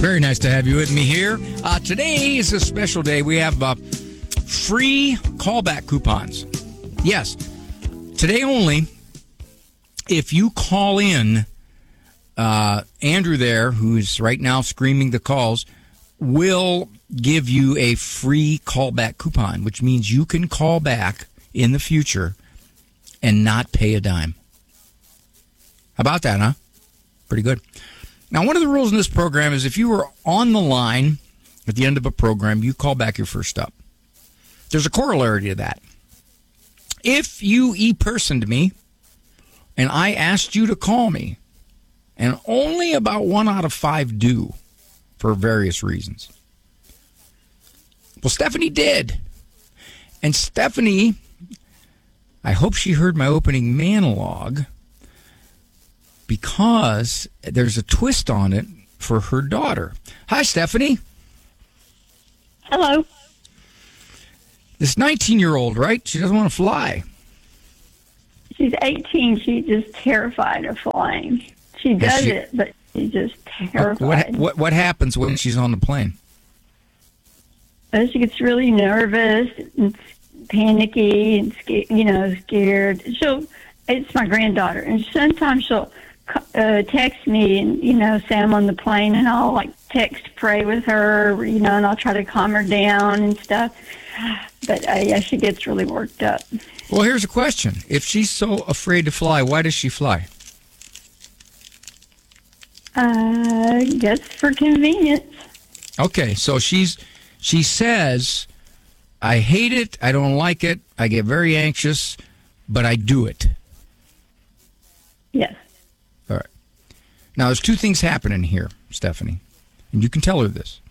Very nice to have you with me here. Today is a special day. We have free callback coupons. Yes, today only. If you call in, Andrew there, who's right now screaming the calls, will give you a free callback coupon, which means you can call back in the future and not pay a dime. How about that, huh? Pretty good. Now, one of the rules in this program is if you were on the line at the end of a program, you call back your first up. There's a corollary to that. If you e-personed me and I asked you to call me, and only about 1 out of 5 do for various reasons. Well, Stephanie did. And Stephanie, I hope she heard my opening monologue, because there's a twist on it for her daughter. Hi, Stephanie. Hello. This 19-year-old, right? She doesn't want to fly. She's 18. She's just terrified of flying. She does it, but she's just terrified. What happens when she's on the plane? She gets really nervous and panicky and scared. It's my granddaughter, and sometimes she'll text me and say I'm on the plane, and I'll text pray with her, and I'll try to calm her down and stuff. But she gets really worked up. Well, here's a question: if she's so afraid to fly, why does she fly? I guess for convenience. Okay, so she says, I hate it, I don't like it, I get very anxious, but I do it. Yes. All right. Now, there's 2 things happening here, Stephanie, and you can tell her this.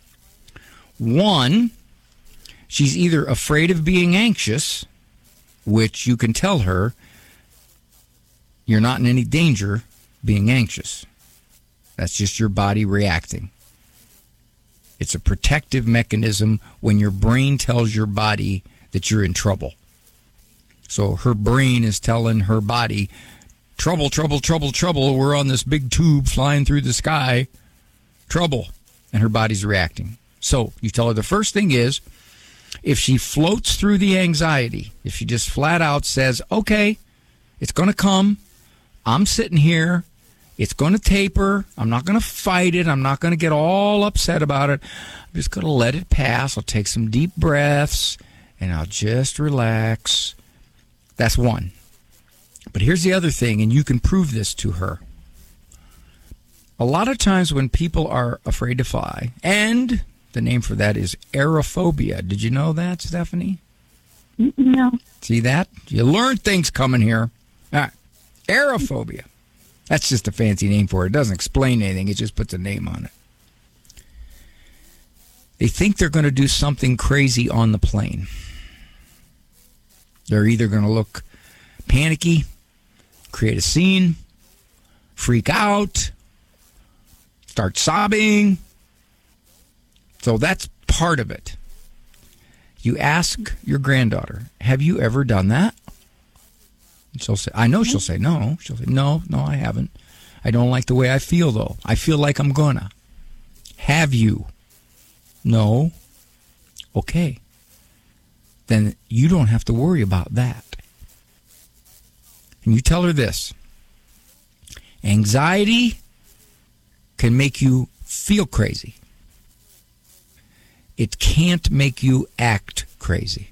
One, she's either afraid of being anxious, which you can tell her you're not in any danger being anxious. That's just your body reacting. It's a protective mechanism when your brain tells your body that you're in trouble. So her brain is telling her body, trouble, trouble, trouble, trouble. We're on this big tube flying through the sky. Trouble. And her body's reacting. So you tell her the first thing is, if she floats through the anxiety, if she just flat out says, okay, it's going to come. I'm sitting here. It's going to taper. I'm not going to fight it. I'm not going to get all upset about it. I'm just going to let it pass. I'll take some deep breaths, and I'll just relax. That's one. But here's the other thing, and you can prove this to her. A lot of times when people are afraid to fly, and the name for that is aerophobia. Did you know that, Stephanie? No. See that? You learn things coming here. All right. Aerophobia. That's just a fancy name for it. It doesn't explain anything. It just puts a name on it. They think they're going to do something crazy on the plane. They're either going to look panicky, create a scene, freak out, start sobbing. So that's part of it. You ask your granddaughter, have you ever done that? She'll say, I know she'll say no. She'll say, no, I haven't. I don't like the way I feel, though. I feel like I'm gonna. Have you? No. Okay. Then you don't have to worry about that. And you tell her this. Anxiety can make you feel crazy. It can't make you act crazy.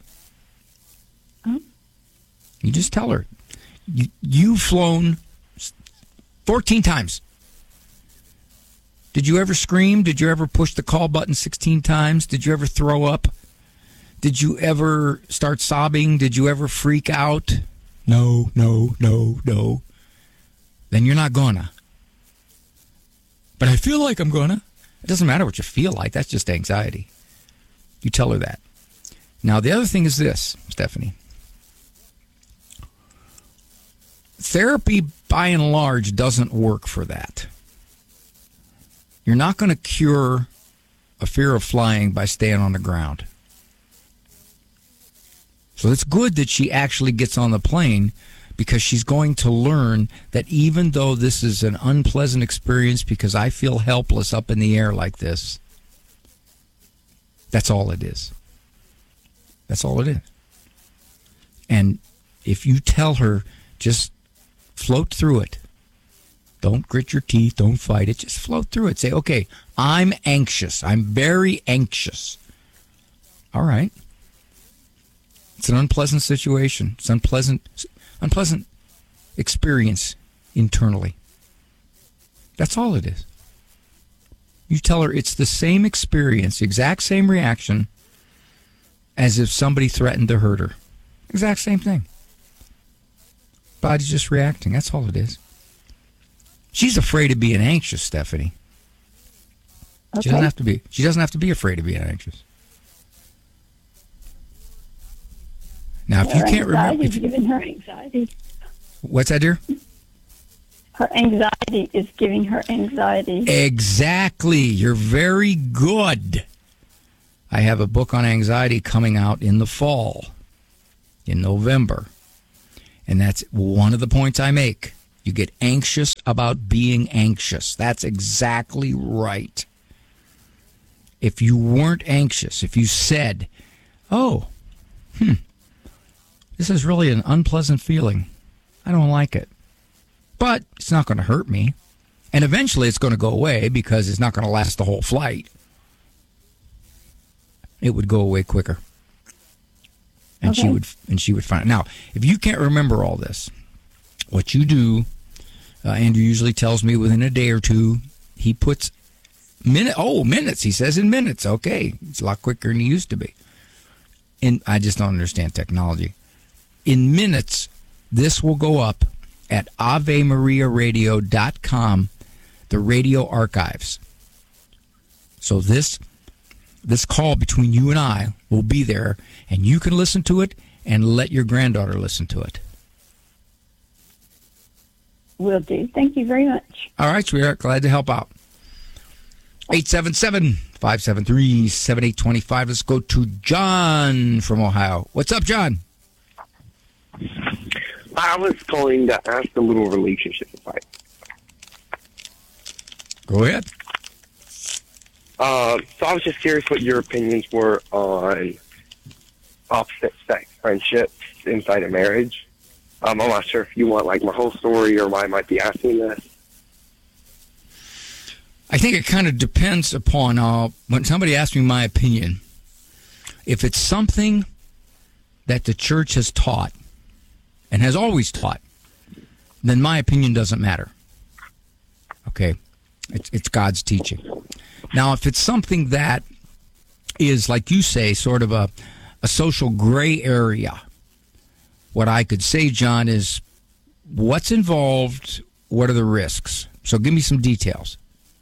You just tell her. You've flown 14 times. Did you ever scream? Did you ever push the call button 16 times? Did you ever throw up? Did you ever start sobbing? Did you ever freak out? No. Then you're not gonna. But I feel like I'm gonna. It doesn't matter what you feel like. That's just anxiety. You tell her that. Now, the other thing is this, Stephanie. Therapy, by and large, doesn't work for that. You're not going to cure a fear of flying by staying on the ground. So it's good that she actually gets on the plane, because she's going to learn that even though this is an unpleasant experience because I feel helpless up in the air like this, that's all it is. That's all it is. And if you tell her, just float through it. Don't grit your teeth. Don't fight it. Just float through it. Say, okay, I'm anxious. I'm very anxious. All right. It's an unpleasant situation. It's unpleasant experience internally. That's all it is. You tell her it's the same experience, exact same reaction as if somebody threatened to hurt her. Exact same thing. Body's just reacting. That's all it is. She's afraid of being anxious, Stephanie. Okay. She doesn't have to be afraid of being anxious. Now, if you can't remember, giving her anxiety. What's that, dear? Her anxiety is giving her anxiety. Exactly. You're very good. I have a book on anxiety coming out in the fall, in November. And that's one of the points I make. You get anxious about being anxious. That's exactly right. If you weren't anxious, if you said, oh, this is really an unpleasant feeling. I don't like it. But it's not going to hurt me. And eventually it's going to go away because it's not going to last the whole flight. It would go away quicker. And okay. she would find it. Now, if you can't remember all this, what you do, Andrew usually tells me within a day or two, he puts minutes. He says in minutes. Okay. It's a lot quicker than it used to be. And I just don't understand technology. In minutes, this will go up at AveMariaRadio.com, the radio archives. So this call between you and I will be there, and you can listen to it and let your granddaughter listen to it. Will do. Thank you very much. All right, sweetheart. Glad to help out. 877-573-7825. Let's go to John from Ohio. What's up, John? I was calling to ask a little relationship advice. Go ahead. So I was just curious what your opinions were on opposite sex friendships inside a marriage. I'm not sure if you want like my whole story or why I might be asking this. I think it kind of depends upon when somebody asks me my opinion. If it's something that the church has taught and has always taught, then my opinion doesn't matter. Okay? It's God's teaching. Now, if it's something that is, like you say, sort of a social gray area, what I could say, John, is what's involved, what are the risks? So give me some details.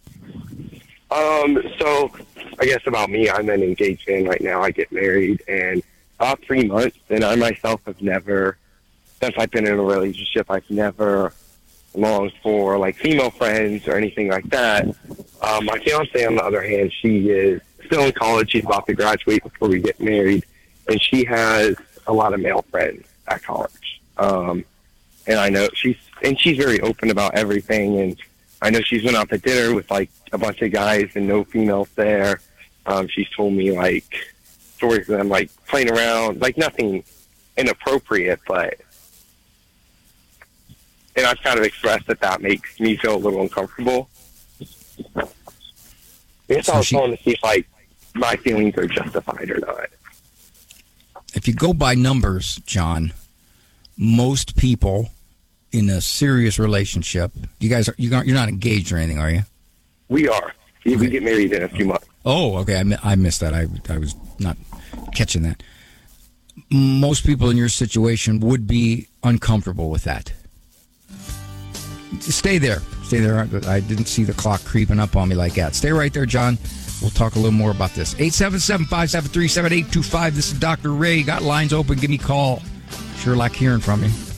So I guess about me, I'm an engaged man right now. I get married in about 3 months, and I myself have never, since I've been in a relationship, I've never longed for like female friends or anything like that. My fiance, on the other hand, she is still in college. She's about to graduate before we get married, and she has a lot of male friends at college. And I know she's very open about everything, and I know she's went out to dinner with like a bunch of guys and no females there. She's told me like stories of them like playing around, like nothing inappropriate, but and I've kind of expressed that makes me feel a little uncomfortable. I guess I was calling to see if like my feelings are justified or not. If you go by numbers, John, most people in a serious relationship, you're not engaged or anything, are you? We are. We get married in a few months. Oh, okay. I missed that. I was not catching that. Most people in your situation would be uncomfortable with that. Stay there. I didn't see the clock creeping up on me like that. Stay right there, John. We'll talk a little more about this. 877-573-7825. This is Dr. Ray. Got lines open. Give me a call. Sure like hearing from you.